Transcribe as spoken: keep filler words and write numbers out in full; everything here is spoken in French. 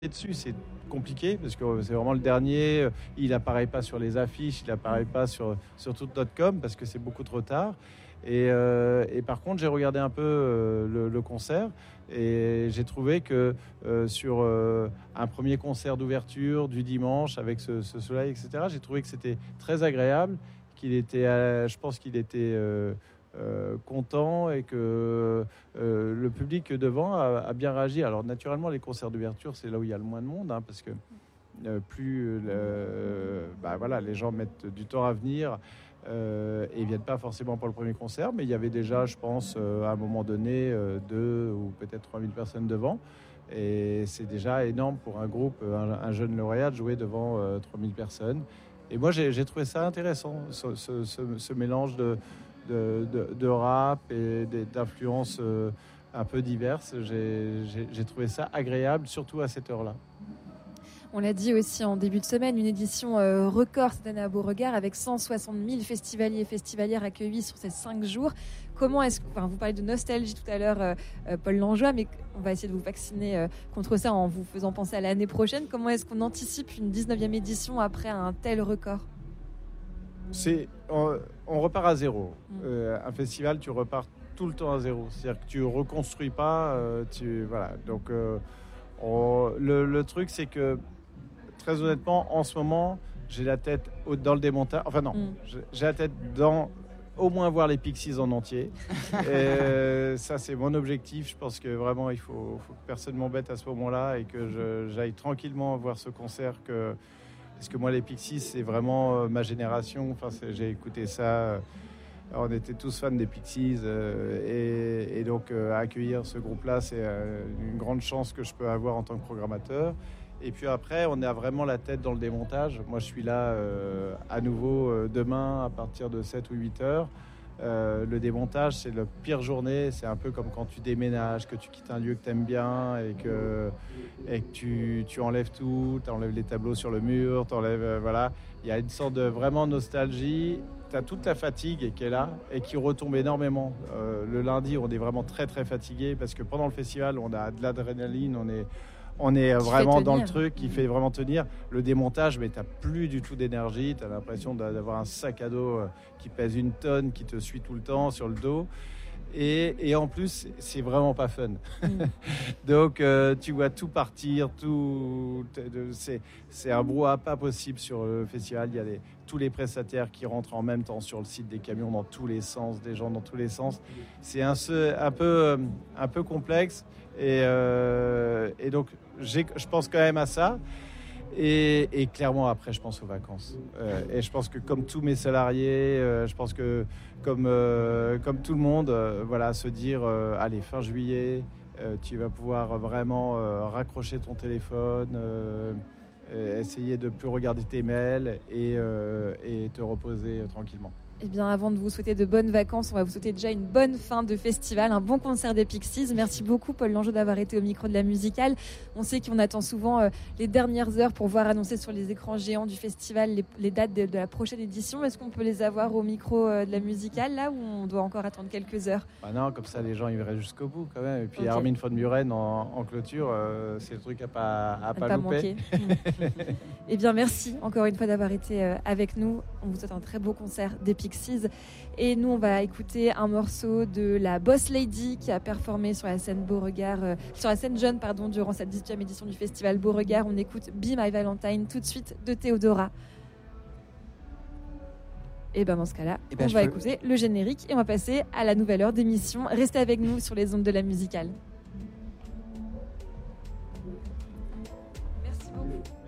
dessus, c'est compliqué parce que c'est vraiment le dernier. Il apparaît pas sur les affiches, il apparaît pas sur, sur toute notre com parce que c'est beaucoup trop tard. Et, euh, et par contre, j'ai regardé un peu euh, le, le concert et j'ai trouvé que euh, sur euh, un premier concert d'ouverture du dimanche avec ce, ce soleil, et cetera, j'ai trouvé que c'était très agréable, qu'il était, euh, je pense qu'il était euh, euh, content et que euh, le public devant a, a bien réagi. Alors naturellement, les concerts d'ouverture, c'est là où il y a le moins de monde, hein, parce que euh, plus euh, bah, voilà, les gens mettent du temps à venir. Euh, et ils viennent pas forcément pour le premier concert, mais il y avait déjà, je pense, euh, à un moment donné, euh, deux ou peut-être trois mille personnes devant. Et c'est déjà énorme pour un groupe, un, un jeune lauréat, de jouer devant euh, trois mille personnes. Et moi, j'ai, j'ai trouvé ça intéressant, ce, ce, ce, ce mélange de, de, de, de rap et d'influences euh, un peu diverses. J'ai, j'ai, j'ai trouvé ça agréable, surtout à cette heure-là. On l'a dit aussi en début de semaine, une édition euh, record cette année à Beauregard avec cent soixante mille festivaliers et festivalières accueillis sur ces cinq jours. Comment est-ce que, enfin, vous parlez de nostalgie tout à l'heure, euh, euh, Paul Langeois, mais on va essayer de vous vacciner euh, contre ça en vous faisant penser à l'année prochaine. Comment est-ce qu'on anticipe une dix-neuvième édition après un tel record ? C'est, on, on repart à zéro. Mmh. Euh, un festival, tu repars tout le temps à zéro. C'est-à-dire que tu reconstruis pas. Euh, tu, voilà. Donc, euh, on, le, le truc, c'est que très honnêtement, en ce moment, j'ai la tête dans le démontage. Enfin non, mm. j'ai la tête dans au moins voir les Pixies en entier. Et ça, c'est mon objectif. Je pense que vraiment, il faut, faut que personne m'embête à ce moment-là et que je, j'aille tranquillement voir ce concert. Que, parce que moi, les Pixies, c'est vraiment ma génération. Enfin, j'ai écouté ça. Alors, on était tous fans des Pixies. Euh, et, et donc, euh, accueillir ce groupe-là, c'est euh, une grande chance que je peux avoir en tant que programmateur. Et puis après, on a vraiment la tête dans le démontage. Moi, je suis là euh, à nouveau euh, demain à partir de sept ou huit heures. Euh, le démontage, c'est la pire journée. C'est un peu comme quand tu déménages, que tu quittes un lieu que tu aimes bien et que, et que tu, tu enlèves tout. Tu enlèves les tableaux sur le mur, tu enlèves... Euh, voilà. Il y a une sorte de vraiment nostalgie. Tu as toute la fatigue qui est là et qui retombe énormément. Euh, le lundi, on est vraiment très, très fatigué parce que pendant le festival, on a de l'adrénaline, on est... On est qui vraiment dans le truc qui fait vraiment tenir. Le démontage, mais tu n'as plus du tout d'énergie. Tu as l'impression d'avoir un sac à dos qui pèse une tonne, qui te suit tout le temps sur le dos. Et, et en plus, c'est vraiment pas fun. Mm. Donc, euh, tu vois tout partir. Tout, c'est, c'est un brouhaha pas possible sur le festival. Il y a les, tous les prestataires qui rentrent en même temps sur le site, des camions dans tous les sens, des gens dans tous les sens. C'est un, un, peu, un peu complexe. Et, euh, et donc, j'ai, je pense quand même à ça. Et, et clairement, après, je pense aux vacances. Euh, et je pense que comme tous mes salariés, euh, je pense que comme, euh, comme tout le monde, euh, voilà, se dire, euh, allez, fin juillet, euh, tu vas pouvoir vraiment euh, raccrocher ton téléphone, euh, essayer de ne plus regarder tes mails et, euh, et te reposer euh, tranquillement. Eh bien, avant de vous souhaiter de bonnes vacances, on va vous souhaiter déjà une bonne fin de festival, un bon concert des Pixies. Merci beaucoup, Paul Langeois, d'avoir été au micro de la musicale. On sait qu'on attend souvent euh, les dernières heures pour voir annoncer sur les écrans géants du festival les, les dates de, de la prochaine édition. Est-ce qu'on peut les avoir au micro euh, de la musicale, là, ou on doit encore attendre quelques heures ? Bah non, comme ça, les gens ils verraient jusqu'au bout, quand même. Et puis, okay. Armin von Buuren en, en clôture, euh, c'est le truc à pas, à, à pas, pas louper. Eh bien, merci encore une fois d'avoir été euh, avec nous. On vous souhaite un très beau concert des Pixies. Et nous, on va écouter un morceau de la Boss Lady qui a performé sur la scène Beauregard, euh, sur la scène jeune, pardon, durant cette dix-huitième édition du festival Beauregard. On écoute Be My Valentine tout de suite de Théodora. Et ben dans ce cas-là, ben, on va peux... écouter le générique et on va passer à la nouvelle heure d'émission. Restez avec nous sur les ondes de la musicale. Merci beaucoup.